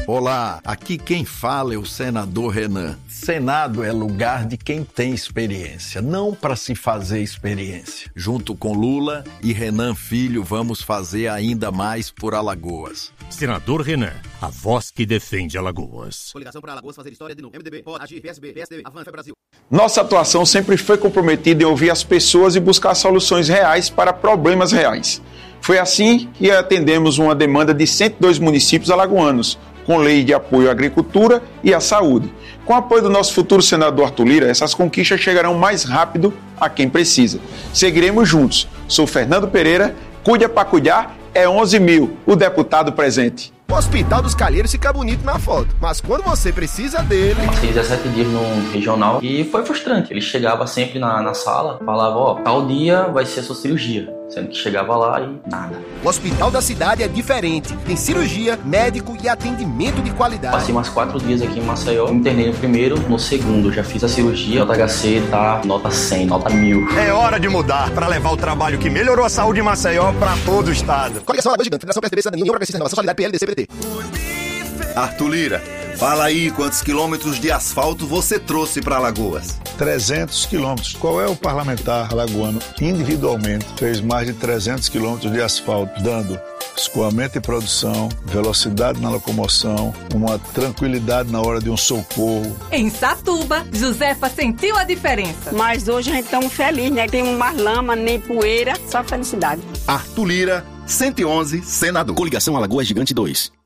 Olá, aqui quem fala é o senador Renan. Senado é lugar de quem tem experiência, não para se fazer experiência. Junto com Lula e Renan Filho, vamos fazer ainda mais por Alagoas. Senador Renan, a voz que defende Alagoas. Coligação para Alagoas fazer história de novo. MDB, POD, AGI, PSB, PSDB, Avan, Brasil. Nossa atuação sempre foi comprometida em ouvir as pessoas e buscar soluções reais para problemas reais. Foi assim que atendemos uma demanda de 102 municípios alagoanos, com lei de apoio à agricultura e à saúde. Com o apoio do nosso futuro senador Arthur Lira, essas conquistas chegarão mais rápido a quem precisa. Seguiremos juntos. Sou Fernando Pereira, cuida para cuidar, é 11 mil, o deputado presente. O Hospital dos Calheiros fica bonito na foto, mas quando você precisa dele... Passei 17 dias no regional e foi frustrante. Ele chegava sempre na sala, falava, ó, tal dia vai ser a sua cirurgia. Sendo que chegava lá e nada. O hospital da cidade é diferente. Tem cirurgia, médico e atendimento de qualidade. Passei mais 4 dias aqui em Maceió. Me internei no primeiro, no segundo. Já fiz a cirurgia. O HC tá nota 100, nota 1000. É hora de mudar para levar o trabalho que melhorou a saúde em Maceió para todo o estado. Coligação Alagoas Gigante, Federação PSDB, Cidadania, União Progressista, Renovação, Solidariedade, PL, DC, PDT. Arthur Lira, fala aí quantos quilômetros de asfalto você trouxe para Alagoas. 300 quilômetros. Qual é o parlamentar alagoano individualmente fez mais de 300 quilômetros de asfalto, dando escoamento e produção, velocidade na locomoção, uma tranquilidade na hora de um socorro. Em Satuba, Josefa sentiu a diferença. Mas hoje a gente tá feliz, né? Tem mais lama, nem poeira, só felicidade. Arthur Lira, 111, senador. Coligação Alagoas Gigante 2.